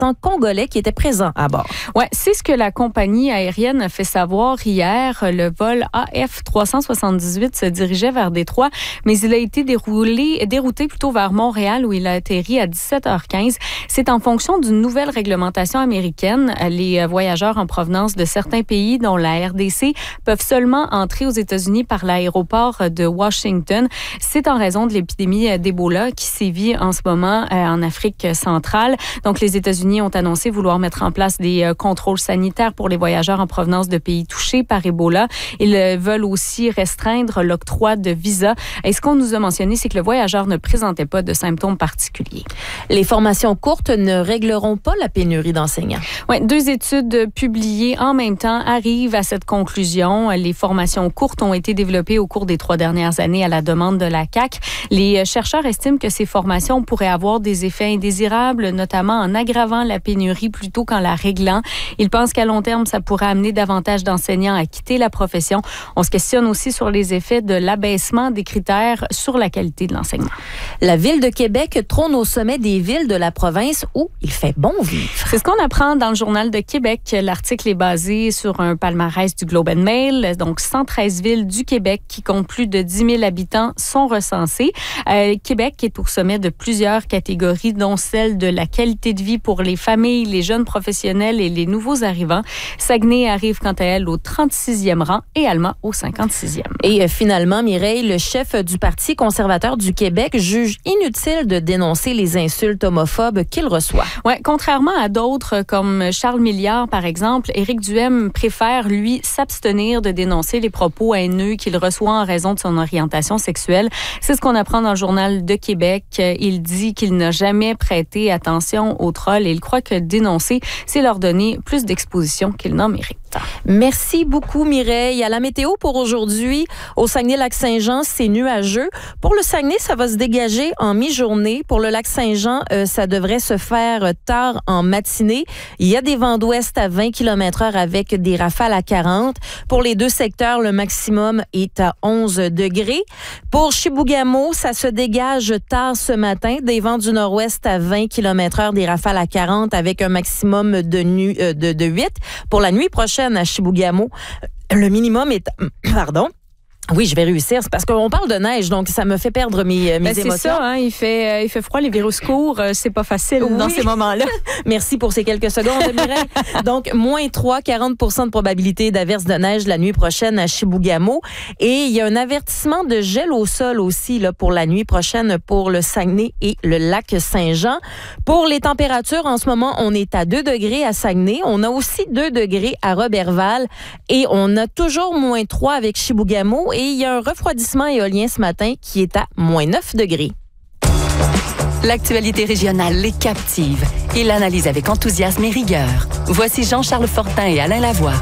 ressortissants congolais qui étaient présents à bord. Oui, c'est ce que la compagnie aérienne a fait savoir hier. Le vol AF378 se dirigeait vers Détroit, mais il a été dérouté plutôt vers Montréal où il a atterri à 17h15. C'est en fonction d'une nouvelle réglementation américaine. Les voyageurs en provenance de certains pays, dont la RDC, peuvent seulement entrer aux États-Unis par l'aéroport de Washington. C'est en raison de l'épidémie d'Ebola qui sévit en ce moment en Afrique centrale. Donc, les États-Unis ont annoncé vouloir mettre en place des contrôles sanitaires pour les voyageurs en provenance de pays touchés par Ebola. Ils veulent aussi restreindre l'octroi de visas. Et ce qu'on nous a mentionné, c'est que le voyageur ne présentait pas de symptômes particuliers. Les formations courtes ne régleront pas la pénurie d'enseignants. Oui, 2 études publiées en même temps arrivent à cette conclusion. Les formations courtes ont été développées au cours des 3 dernières années à la demande de la CAQ. Les chercheurs estiment que ces formations pourraient avoir des effets indésirables, notamment en aggravant la pénurie plutôt qu'en la réglant. Ils pensent qu'à long terme, ça pourrait amener davantage d'enseignants à quitter la profession. On se questionne aussi sur les effets de l'abaissement des critères sur la qualité de l'enseignement. La ville de Québec trône au sommet des villes de la province où il fait bon vivre. C'est ce qu'on apprend dans le Journal de Québec. L'article est basé sur un palmarès du Globe and Mail. Donc, 113 villes du Québec qui comptent plus de 10 000 habitants sont recensées. Québec est au sommet de plusieurs catégories, dont celle de la qualité de vie pour les familles, les jeunes professionnels et les nouveaux arrivants. Saguenay arrive quant à elle au 36e rang et Alma au 56e. Et finalement, Mireille, le chef du Parti conservateur du Québec juge inutile de dénoncer les insultes homophobes qu'il reçoit. Oui, contrairement à d'autres comme Charles Milliard, par exemple, Éric Duhaime préfère, lui, s'abstenir de dénoncer les propos haineux qu'il reçoit en raison de son orientation sexuelle. C'est ce qu'on apprend dans le Journal de Québec. Il dit qu'il n'a jamais prêté attention aux trolls et il croit que dénoncer, c'est leur donner plus d'exposition qu'ils n'en méritent. Merci beaucoup, Mireille. À la météo pour aujourd'hui, au Saguenay-Lac-Saint-Jean, c'est nuageux. Pour le Saguenay, ça va se dégager en mi-journée. Pour le Lac-Saint-Jean, ça devrait se faire tard en matinée. Il y a des vents d'ouest à 20 km/h avec des rafales à 40. Pour les 2 secteurs, le maximum est à 11 degrés. Pour Chibougamau, ça se dégage tard ce matin. Des vents du nord-ouest à 20 km/h, des rafales à 40 avec un maximum de 8. Pour la nuit prochaine à Chibougamau, le minimum est... Pardon. Oui, je vais réussir. C'est parce qu'on parle de neige, donc ça me fait perdre mes émotions. C'est ça, hein? Il fait froid, les virus courent. C'est pas facile dans ces moments-là. Merci pour ces quelques secondes, Mireille. Donc, -3, 40% de probabilité d'averse de neige la nuit prochaine à Chibougamau. Et il y a un avertissement de gel au sol aussi là, pour la nuit prochaine pour le Saguenay et le lac Saint-Jean. Pour les températures, en ce moment, on est à 2 degrés à Saguenay. On a aussi 2 degrés à Roberval. Et on a toujours -3 avec Chibougamau. Et il y a un refroidissement éolien ce matin qui est à -9 degrés. L'actualité régionale les captive. Il l'analyse avec enthousiasme et rigueur. Voici Jean-Charles Fortin et Alain Lavoie.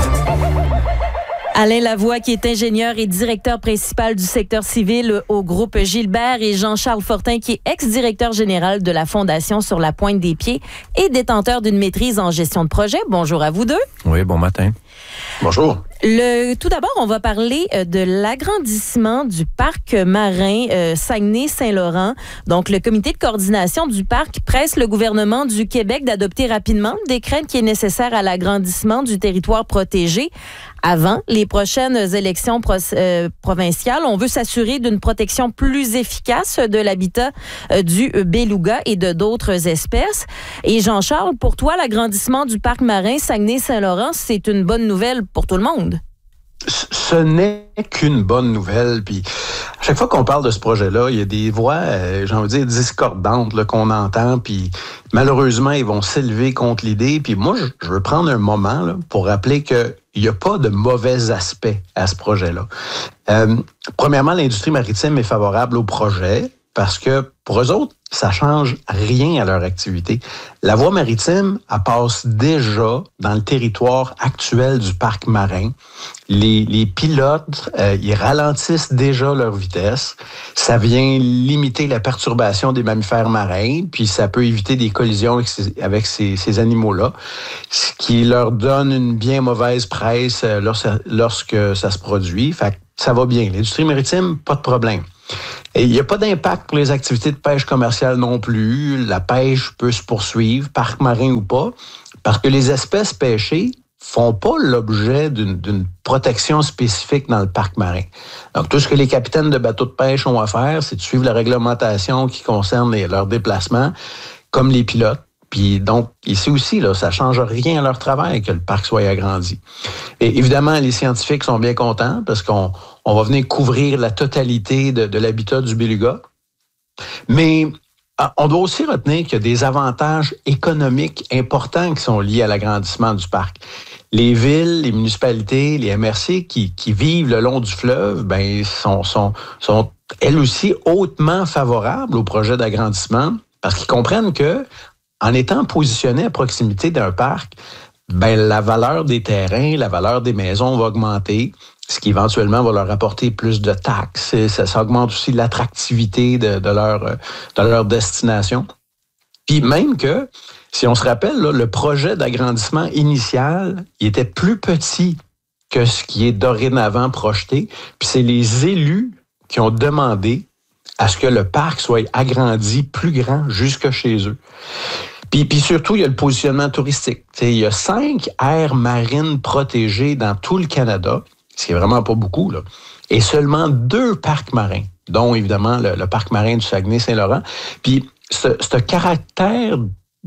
Alain Lavoie, qui est ingénieur et directeur principal du secteur civil au groupe Gilbert, et Jean-Charles Fortin, qui est ex-directeur général de la Fondation Sur la Pointe des Pieds et détenteur d'une maîtrise en gestion de projet. Bonjour à vous deux. Oui, bon matin. Bonjour. Tout d'abord, on va parler de l'agrandissement du parc marin Saguenay-Saint-Laurent. Donc, le comité de coordination du parc presse le gouvernement du Québec d'adopter rapidement le décret qui est nécessaire à l'agrandissement du territoire protégé avant les prochaines élections provinciales. On veut s'assurer d'une protection plus efficace de l'habitat du beluga et de d'autres espèces. Et Jean-Charles, pour toi, l'agrandissement du parc marin Saguenay-Saint-Laurent, c'est une bonne nouvelle pour tout le monde. Ce n'est qu'une bonne nouvelle. Puis à chaque fois qu'on parle de ce projet-là, il y a des voix, j'ai envie de dire, discordantes là, qu'on entend. Puis malheureusement, ils vont s'élever contre l'idée. Puis moi, je veux prendre un moment là, pour rappeler qu'il n'y a pas de mauvais aspect à ce projet-là. Premièrement, l'industrie maritime est favorable au projet parce que pour eux autres, ça change rien à leur activité. La voie maritime, elle passe déjà dans le territoire actuel du parc marin. Les pilotes, ils ralentissent déjà leur vitesse. Ça vient limiter la perturbation des mammifères marins, puis ça peut éviter des collisions avec ces animaux-là, ce qui leur donne une bien mauvaise presse lorsque ça se produit. Fait que ça va bien. L'industrie maritime, pas de problème. Et il n'y a pas d'impact pour les activités de pêche commerciale non plus. La pêche peut se poursuivre, parc marin ou pas, parce que les espèces pêchées font pas l'objet d'une protection spécifique dans le parc marin. Donc, tout ce que les capitaines de bateaux de pêche ont à faire, c'est de suivre la réglementation qui concerne leurs déplacements, comme les pilotes. Puis donc, ici aussi, là, ça ne change rien à leur travail que le parc soit agrandi. Et évidemment, les scientifiques sont bien contents parce qu'on va venir couvrir la totalité de l'habitat du beluga. Mais on doit aussi retenir qu'il y a des avantages économiques importants qui sont liés à l'agrandissement du parc. Les villes, les municipalités, les MRC qui vivent le long du fleuve, ben sont elles aussi hautement favorables au projet d'agrandissement parce qu'ils comprennent que en étant positionnés à proximité d'un parc, ben la valeur des terrains, la valeur des maisons va augmenter, ce qui éventuellement va leur apporter plus de taxes. Ça augmente aussi l'attractivité de leur destination. Puis même que, si on se rappelle, là, le projet d'agrandissement initial, il était plus petit que ce qui est dorénavant projeté. Puis c'est les élus qui ont demandé à ce que le parc soit agrandi plus grand jusque chez eux. Puis surtout, il y a le positionnement touristique. Il y a 5 aires marines protégées dans tout le Canada, ce qui est vraiment pas beaucoup, là, et seulement 2 parcs marins, dont évidemment le parc marin du Saguenay-Saint-Laurent. Puis ce caractère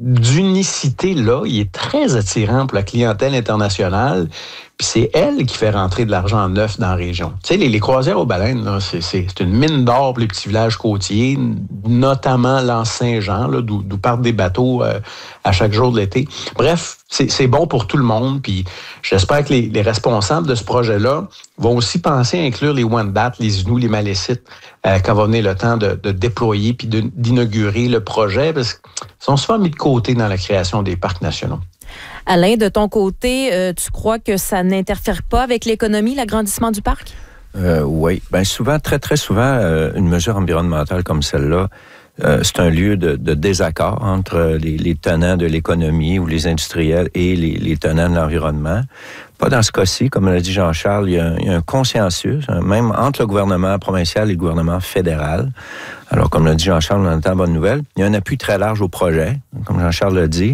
d'unicité-là, il est très attirant pour la clientèle internationale. Puis c'est elle qui fait rentrer de l'argent neuf dans la région. Tu sais, les croisières aux baleines, là, c'est une mine d'or pour les petits villages côtiers, notamment l'Anse-Saint-Jean, là, d'où partent des bateaux à chaque jour de l'été. Bref, c'est bon pour tout le monde. Puis j'espère que les responsables de ce projet-là vont aussi penser à inclure les Wendat, les Inuits, les Malécites, quand va venir le temps de déployer puis d'inaugurer le projet, parce qu'ils sont souvent mis de côté dans la création des parcs nationaux. Alain, de ton côté, tu crois que ça n'interfère pas avec l'économie, l'agrandissement du parc? Oui. Bien souvent, très souvent, une mesure environnementale comme celle-là, c'est un lieu de désaccord entre les tenants de l'économie ou les industriels et les tenants de l'environnement. Pas dans ce cas-ci, comme l'a dit Jean-Charles, il y a un consensus, même entre le gouvernement provincial et le gouvernement fédéral. Alors, comme l'a dit Jean-Charles, on entend bonne nouvelle. Il y a un appui très large au projet, comme Jean-Charles l'a dit.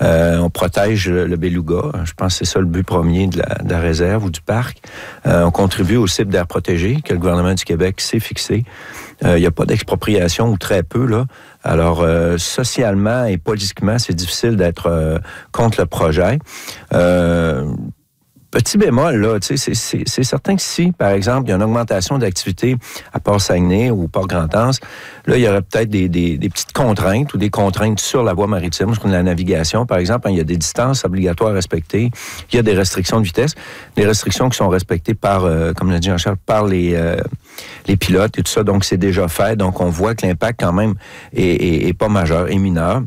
On protège le beluga. Je pense que c'est ça le but premier de la réserve ou du parc. On contribue au cible d'air protégé que le gouvernement du Québec s'est fixé. Il n'y a pas d'expropriation ou très peu, là. Alors, socialement et politiquement, c'est difficile d'être contre le projet. Petit bémol, là, tu sais, c'est certain que si, par exemple, il y a une augmentation d'activité à Port-Saguenay ou Port-Grand-Anse, là, il y aurait peut-être des petites contraintes ou des contraintes sur la voie maritime, comme la navigation, par exemple, hein, il y a des distances obligatoires à respecter, il y a des restrictions de vitesse, des restrictions qui sont respectées par, comme l'a dit Jean-Charles, par les pilotes et tout ça, donc c'est déjà fait, donc on voit que l'impact quand même est pas majeur, est mineur.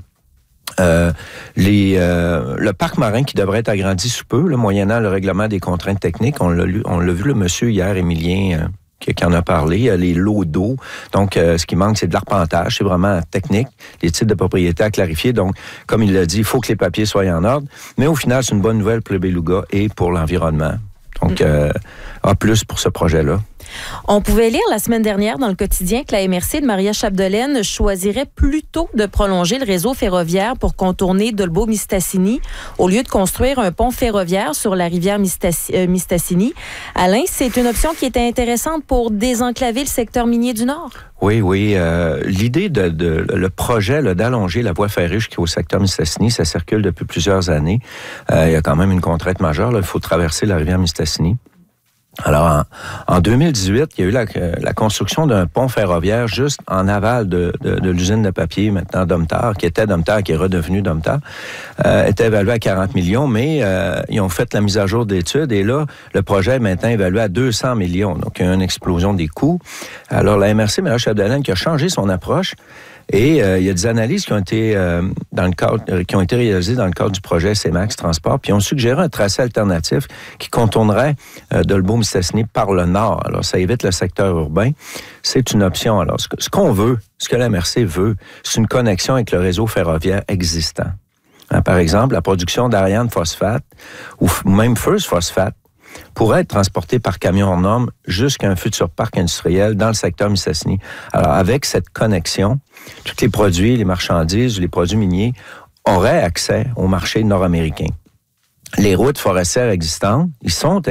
Le parc marin qui devrait être agrandi sous peu, là, moyennant le règlement des contraintes techniques, on l'a vu le monsieur hier, Émilien, qui en a parlé, les lots d'eau. Donc, ce qui manque, c'est de l'arpentage, c'est vraiment technique, les titres de propriété à clarifier. Donc, comme il l'a dit, il faut que les papiers soient en ordre. Mais au final, c'est une bonne nouvelle pour le beluga et pour l'environnement. Donc, A+ pour ce projet-là. On pouvait lire la semaine dernière dans le quotidien que la MRC de Maria Chapdelaine choisirait plutôt de prolonger le réseau ferroviaire pour contourner Dolbeau-Mistassini au lieu de construire un pont ferroviaire sur la rivière Mistassini. Alain, c'est une option qui était intéressante pour désenclaver le secteur minier du Nord? Oui. L'idée le projet d'allonger la voie ferrée jusqu'au secteur Mistassini, ça circule depuis plusieurs années. Il y a quand même une contrainte majeure. Là, il faut traverser la rivière Mistassini. Alors, en 2018, il y a eu la construction d'un pont ferroviaire juste en aval de l'usine de papier, maintenant Domtar, qui était Domtar, qui est redevenu Domtar, était évalué à 40 millions, mais ils ont fait la mise à jour d'études et là, le projet est maintenant évalué à 200 millions. Donc, il y a une explosion des coûts. Alors, la MRC, Maria Chapdelaine, qui a changé son approche. Et il y a des analyses qui ont été réalisées dans le cadre du projet CEMAX Transport, puis on suggéré un tracé alternatif qui contournerait Dolbeau-Mistassini par le nord. Alors, ça évite le secteur urbain. C'est une option. Alors, ce qu'on veut, ce que la MRC veut, c'est une connexion avec le réseau ferroviaire existant. Par exemple, la production d'Ariane Phosphate ou même First Phosphate pourrait être transporté par camion hors norme jusqu'à un futur parc industriel dans le secteur Mistassini. Alors, avec cette connexion, tous les produits, les marchandises, les produits miniers auraient accès au marché nord-américain. Les routes forestières existantes, que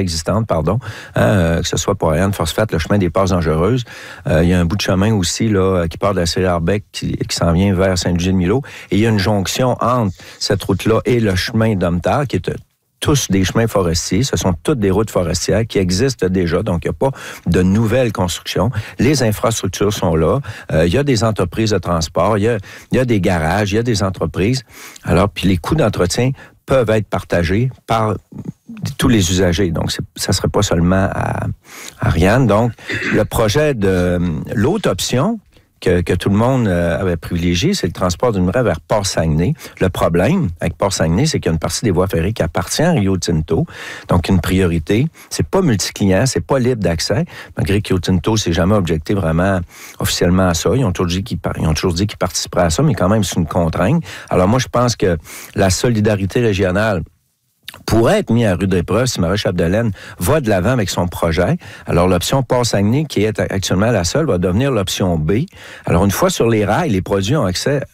ce soit pour Ariane Phosphate, le chemin des passes dangereuses. Il y a un bout de chemin aussi là qui part de la Célarbec qui s'en vient vers Saint-Eugène-Milo. Et il y a une jonction entre cette route-là et le chemin d'Omtar, qui est tous des chemins forestiers. Ce sont toutes des routes forestières qui existent déjà, donc il n'y a pas de nouvelles constructions. Les infrastructures sont là. Il y a des entreprises de transport, il y a des garages, il y a des entreprises. Alors, puis les coûts d'entretien peuvent être partagés par tous les usagers. Donc, ça ne serait pas seulement à Ariane. Donc, le projet de l'autre option que tout le monde avait privilégié, c'est le transport du minerai vers Port-Saguenay. Le problème avec Port-Saguenay, c'est qu'il y a une partie des voies ferrées qui appartient à Rio Tinto. Donc, une priorité. C'est pas multi-client, c'est pas libre d'accès. Malgré que Rio Tinto s'est jamais objecté vraiment officiellement à ça. Ils ont toujours dit qu'ils participeraient à ça, mais quand même, c'est une contrainte. Alors, moi, je pense que la solidarité régionale pourrait être mis à rude épreuve si Marie Chapdelaine va de l'avant avec son projet. Alors, l'option Port-Saguenay, qui est actuellement la seule, va devenir l'option B. Alors, une fois sur les rails, les produits ont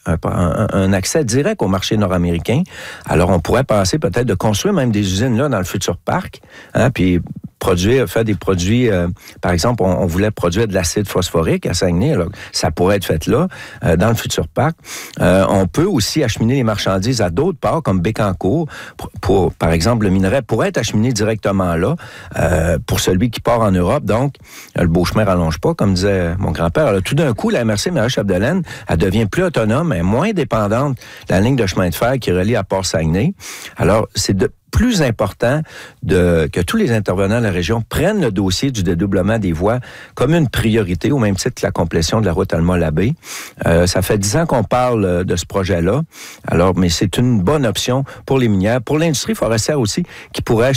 un accès direct au marché nord-américain. Alors, on pourrait penser peut-être de construire même des usines là dans le futur parc, puis faire des produits, par exemple, on voulait produire de l'acide phosphorique à Saguenay, alors ça pourrait être fait là, dans le futur parc. On peut aussi acheminer les marchandises à d'autres ports, comme Bécancour, pour par exemple, le minerai pourrait être acheminé directement là, pour celui qui part en Europe. Donc, le beau chemin ne rallonge pas, comme disait mon grand-père. Alors, tout d'un coup, la MRC Marie Chapdelaine, elle devient plus autonome et moins dépendante de la ligne de chemin de fer qui relie à Port-Saguenay. Alors, c'est plus important que tous les intervenants de la région prennent le dossier du dédoublement des voies comme une priorité, au même titre que la complétion de la route Alma-Labbé. Ça fait 10 ans qu'on parle de ce projet-là. Alors, mais c'est une bonne option pour les minières, pour l'industrie forestière aussi, qui pourrait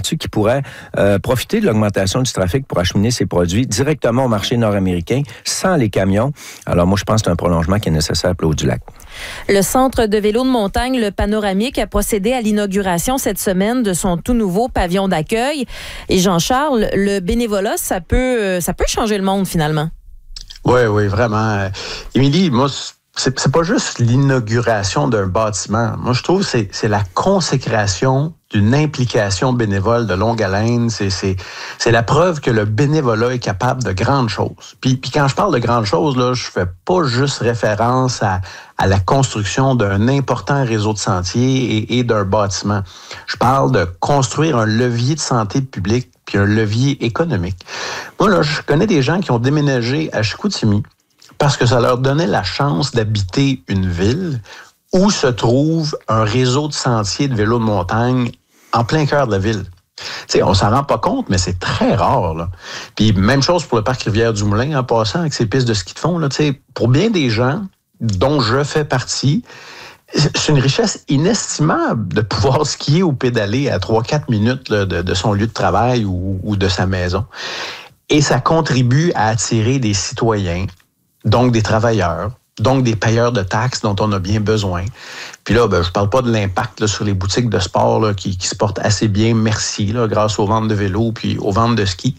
profiter de l'augmentation du trafic pour acheminer ses produits directement au marché nord-américain sans les camions. Alors, moi, je pense que c'est un prolongement qui est nécessaire pour Haut-du-Lac. Le centre de vélo de montagne, le Panoramique, a procédé à l'inauguration cette semaine de son tout nouveau pavillon d'accueil. Et Jean-Charles, le bénévolat, ça peut changer le monde finalement. Oui, vraiment. Émilie, moi, c'est pas juste l'inauguration d'un bâtiment. Moi, je trouve que c'est la consécration d'une implication bénévole de longue haleine. C'est la preuve que le bénévolat est capable de grandes choses. Puis quand je parle de grandes choses, là, je fais pas juste référence à la construction d'un important réseau de sentiers et d'un bâtiment. Je parle de construire un levier de santé publique puis un levier économique. Moi, là, je connais des gens qui ont déménagé à Chicoutimi parce que ça leur donnait la chance d'habiter une ville où se trouve un réseau de sentiers de vélo de montagne en plein cœur de la ville. T'sais, on s'en rend pas compte, mais c'est très rare, là. Puis même chose pour le parc Rivière-du-Moulin, en passant avec ses pistes de ski de fond, là. Pour bien des gens, dont je fais partie, c'est une richesse inestimable de pouvoir skier ou pédaler à 3-4 minutes là, de son lieu de travail ou de sa maison. Et ça contribue à attirer des citoyens, donc des travailleurs, donc des payeurs de taxes dont on a bien besoin. Puis là, je parle pas de l'impact là, sur les boutiques de sport là, qui se portent assez bien, merci, là, grâce aux ventes de vélos puis aux ventes de ski.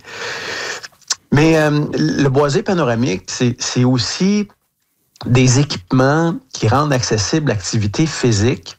Mais le boisé panoramique, c'est aussi des équipements qui rendent accessible l'activité physique,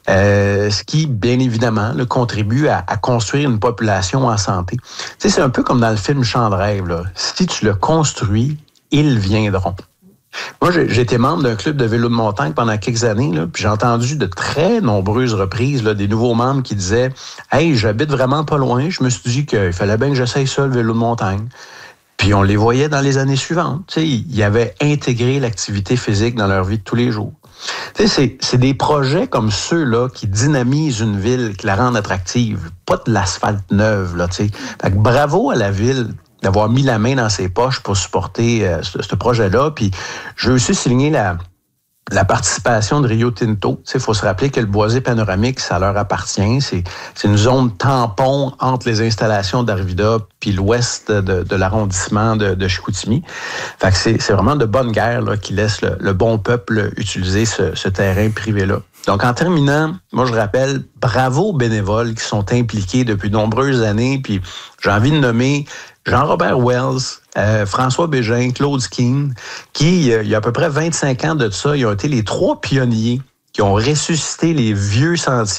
ce qui, bien évidemment, là, contribue à construire une population en santé. Tu sais, c'est un peu comme dans le film Chant de rêve, là. Si tu le construis, ils viendront. Moi, j'ai été membre d'un club de vélo de montagne pendant quelques années, là, puis j'ai entendu de très nombreuses reprises là, des nouveaux membres qui disaient « Hey, j'habite vraiment pas loin, je me suis dit qu'il fallait bien que j'essaye ça, le vélo de montagne. » Puis on les voyait dans les années suivantes. Tu sais, ils avaient intégré l'activité physique dans leur vie de tous les jours. Tu sais, c'est des projets comme ceux-là qui dynamisent une ville, qui la rendent attractive. Pas de l'asphalte neuve, là, tu sais. Fait que bravo à la ville d'avoir mis la main dans ses poches pour supporter ce projet-là. Puis je veux aussi souligner la participation de Rio Tinto. Il faut se rappeler que le boisé panoramique, ça leur appartient. C'est une zone tampon entre les installations d'Arvida puis l'ouest de l'arrondissement de Chicoutimi. Fait que c'est vraiment de bonne guerre là, qui laisse le bon peuple utiliser ce terrain privé-là. Donc, en terminant, moi, je rappelle, bravo aux bénévoles qui sont impliqués depuis de nombreuses années. Puis, j'ai envie de nommer Jean-Robert Wells, François Bégin, Claude Skeen, qui, il y a à peu près 25 ans de ça, ils ont été les 3 pionniers qui ont ressuscité les vieux sentiers